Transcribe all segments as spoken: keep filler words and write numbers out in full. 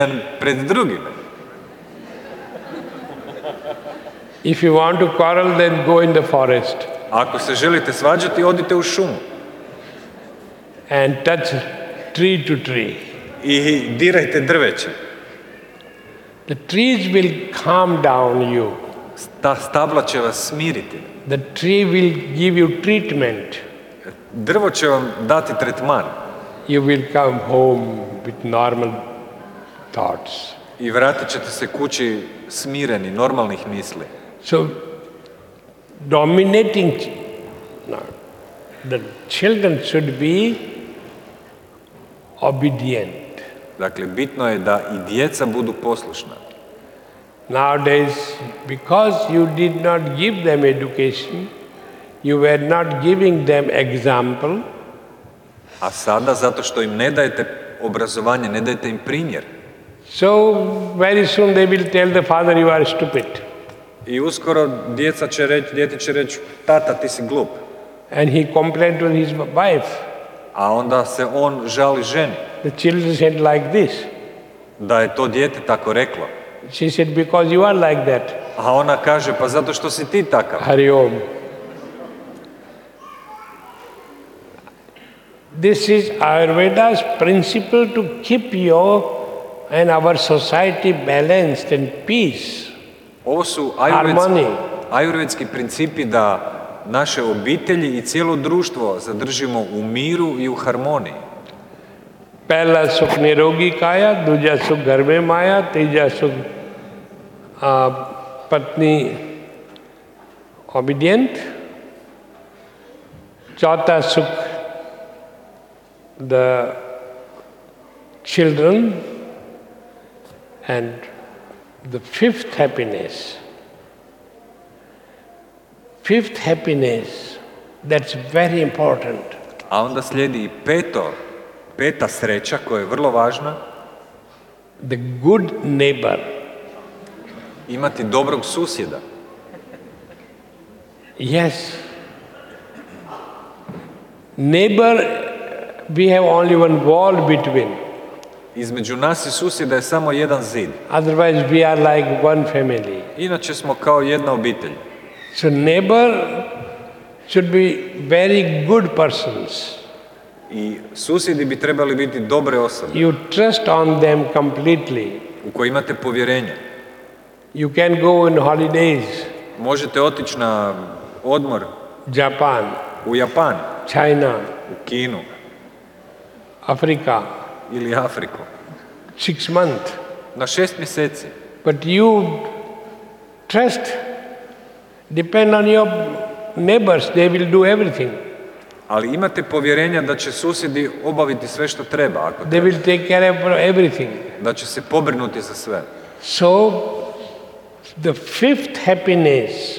pred drugime. If you want to quarrel, then go in the forest. Ako se želite svađati, odite u šumu. And touch tree to tree. I dirajte drveće. The trees will calm down you. Ta stabla će vas smiriti. The tree will give you treatment. Drvo će vam dati tretman. You will come home with normal thoughts. I vratit ćete se kući smireni, normalnih misli. So, dominating, no, the children should be obedient. Dakle, bitno je da i djeca budu poslušna. Nowadays, because you did not give them education, you were not giving them example. A sada, zato što im ne dajete obrazovanje, ne dajete im primjer. So, very soon they will tell the father, you are stupid. I uskoro djeca će reći, dijete će reći, tata, ti si glup. And he complained to his wife. A onda se on žali ženi. The children said like this. Da je to dijete tako reklo. She said, because you are like that. A ona kaže, pa zato što si ti takav. Hari Om. This is Ayurveda's principle to keep your and our society balanced and peace. Ovo su ajurvedski, ajurvedski principi da naše obitelji i cijelo društvo zadržimo u miru i u harmoniji. Pehla sukh nirogi kaya, duja sukh ghar mein maya, tija sukh patni obedient, chautha sukh the children, and the fifth happiness. Fifth happiness, that's very important. A onda slijedi i peto, peta sreća koja je vrlo važna. The good neighbor. Imati dobrog susjeda. Yes. Neighbor, we have only one wall between. Između nas i susjeda je samo jedan zid. Otherwise we are like one family. Inače smo kao jedna obitelj. So neighbor should be very good persons. I susjedi bi trebali biti dobre osobe. You trust on them completely. U koje imate povjerenje. You can go on holidays. Možete otići na odmor. Japan. U Japan. China. U Kinu. Afrika. Ili Afriku. Six months. Na šest mjeseci. But you trust, depend on your neighbors, they will do everything. Ali imate povjerenja da će susjedi obaviti sve što treba. Ako they will take care of everything. Da će se pobrinuti za sve. So, the fifth happiness,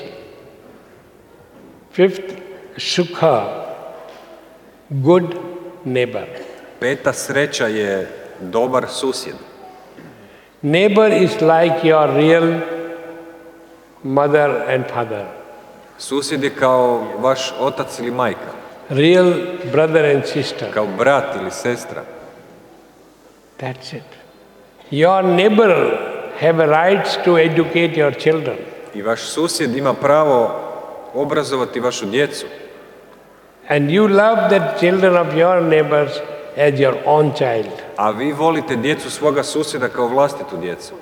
fifth sukha, good neighbor. Peta sreća je dobar susjed. Neighbor is like your real mother and father. Susjed je kao vaš otac ili majka. Real brother and sister. Kao brat ili sestra. That's it. Your neighbor have rights to educate your children. I vaš susjed ima pravo obrazovati vašu djecu. And you love the children of your neighbors as your own child. A vi volite djecu svoga susjeda kao vlastitu djecu.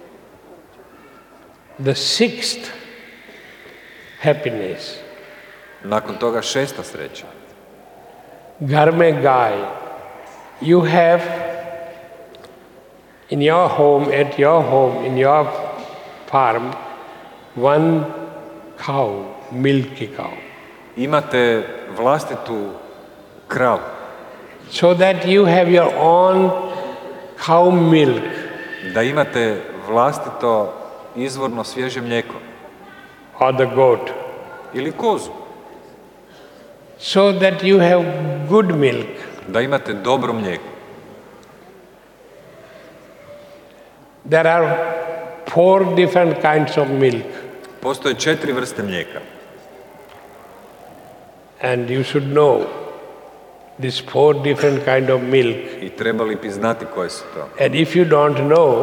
The sixth happiness. Nakon toga šesta sreća. Ghar mein gaay. You have in your home, at your home, in your farm, one cow, milky cow. Imate vlastitu kravu. So that you have your own cow milk. Da imate vlastito izvorno svježe mlijeko. Or the goat. Ili kozu. So that you have good milk. Da imate dobro mlijeko. There are four different kinds of milk. Postoje četiri vrste mlijeka. And you should know these four different kind of milk. I trebali bi znati koje su to. And if you don't know,